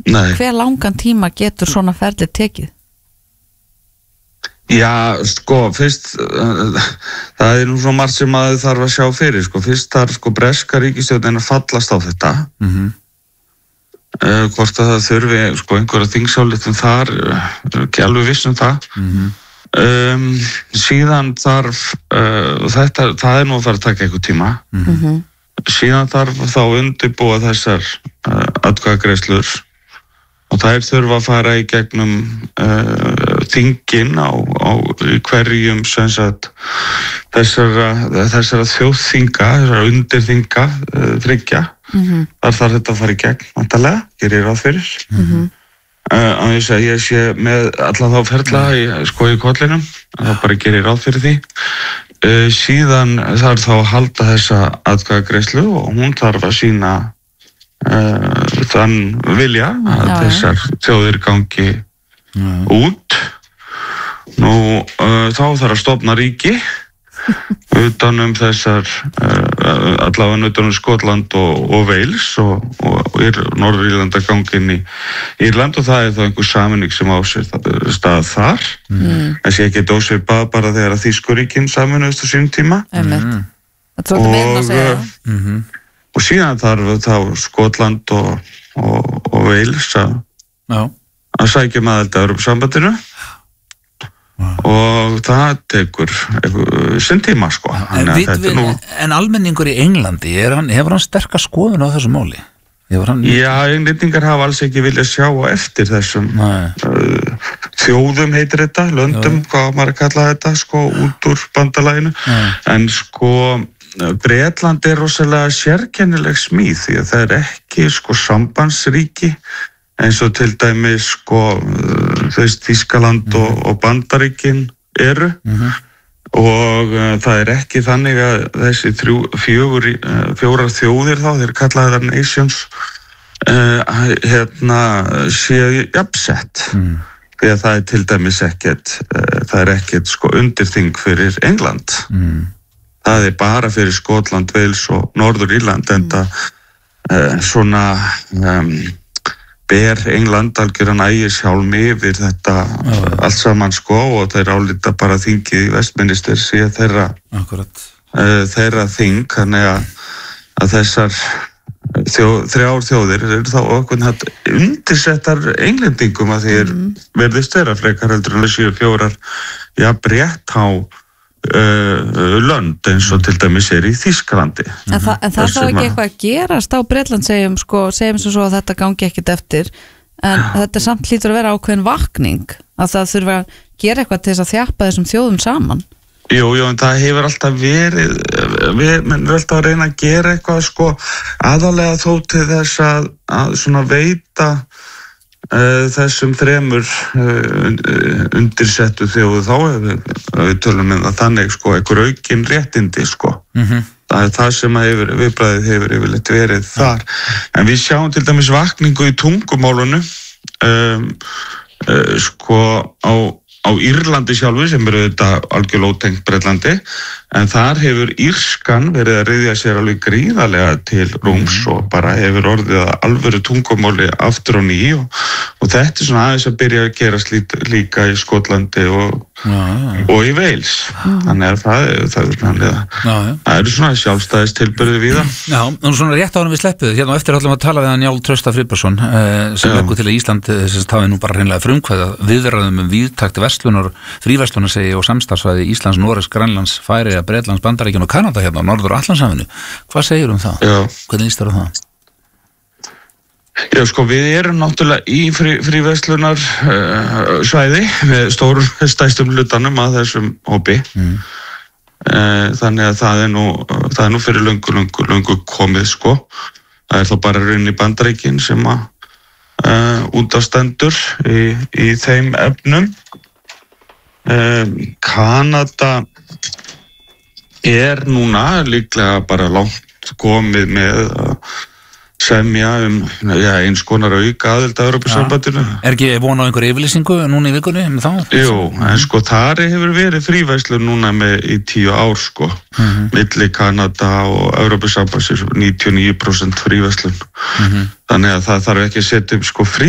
Hver langan tíma getur svona ferli tekið? Já, sko, fyrst það nú svo margt sem maður þarf að sjá fyrir, sko, fyrst þarf sko breska ríkisstjórnin að fallast á þetta hvort að það þurfi sko einhverja þingsályktun þar ekki alveg viss það síðan þarf það nú að fara að taka einhver tíma síðan þarf þá undirbúa þessar atkvæðagreiðslur og þær þurfa að fara í gegnum þingin á hverjum sem sagt þessara þjóðþinga, þessara undirþinga þriggja. Þar þarf þetta að fara í gegn vantarlega, gerir ráð fyrir. Að ég sé með alla þá ferla í kollinum, þá bara gerir ráð fyrir því. Síðan þarf þá að halda þessa atkvæðagreiðslu og hún þarf að sýna þann vilja að þessar þjóðir gangi út. Nú, þá þarf að stofna ríki utan þessar allavega utan Skotland og Wales og Norður-Írland að gangi inn í Írland og það þá einhver sameining sem á sér stað þar. Þessi ekki ósvipað bara þegar að Þýskuríkin sameinuðust á sínum tíma. Það svolítið meira að segja. Og síðan þarf þá Skotland og Wales að sækja aðild að Evrópusambandinu og það tekur sinn tíma sko. En almenningur í Englandi, hefur hann sterka skoðun á þessu máli? Já, englendingar hafa alls ekki viljað sjá eftir þessum þjóðum heitir þetta, löndum, hvað maður að kalla þetta sko, út úr bandalaginu. En sko Bretland rosalega sérkennileg smíð því að það ekki sko sambandsríki eins og til dæmis sko Þýskaland og Bandaríkin eru og það ekki þannig að þessi fjórar þjóðir þá, þeir kallaði það nations séu jafnsett því að það til dæmis ekkert sko undirþing fyrir England. Það bara fyrir Skotland, Wales og Norður-Írland en það svona ber England algjöran ægishjálmi yfir þetta allt saman sko og þeir álíta bara þingið í Westminster sé þeirra þing þannig að þessar þrjár þjóðir eru þá okkur undirsettar englendingum að þeir verðist vera frekar heldur en séu fjórar rétt á lönd eins og til dæmis í Þýskalandi. En það þá ekki eitthvað að gerast á Bretland segjum svo að þetta gangi ekkert eftir en þetta samt hlýtur að vera ákveðin vakning að það þurfa að gera eitthvað til þess að þjappa þessum þjóðum saman. Jú, en það hefur alltaf verið við erum alltaf að reyna að gera eitthvað sko aðalega þó til þess að svona veita þessum þremur undirsettu þjóðu þá við tölum það þannig sko einhver aukin réttindi sko það það sem viðbragðið hefur yfirleitt verið þar en við sjáum til dæmis vakningu í tungumálunu sko á Írlandi sjálfu sem þetta algjörlega ótengt Bretlandi en þar hefur írskan verið að ryðja sér alveg gríðarlega til rúms og bara hefur orðið að alvöru tungumáli aftur á ný og þetta svona aðeins að byrja að gerast líka í Skotlandi og í Wales þannig að það eru svona sjálfstæðis tilburði við það. Já, og svona rétt á hann við sleppuðu hérna og eftir ætlum að tala við hann Njál Trausta Friðbertsson sem leggur til að Ísland hafi nú bara hreinlega frumkvæði viðræðum víðtækt fríverslunar segi og samstarfsvæði Íslands, Noregs, Grænlands, Færeyja, Bretlands, Bandaríkjanna og Kanada hérna á Norður-Atlantshafinu. Hvað segir það? Hvernig líst þér á það? Já, sko, við erum náttúrulega í fríverslunar svæði með stórum stærstum hlutanum að þessum hópi. Þannig að það nú fyrir löngu komið, sko. Það þá bara raunin í Bandaríkin sem að út af stendur í þeim efnum. Kanada núna líklega bara langt komið með að semja eins konar auka aðild að Evrópusambandinu. Ekki von á einhver yfirlýsingu núna í vikunni þá? Jú, en sko þar hefur verið fríverslun núna í 10 ár sko, milli Kanada og Evrópusambandsins 99% fríverslun. Þannig að það þarf ekki að setja upp sko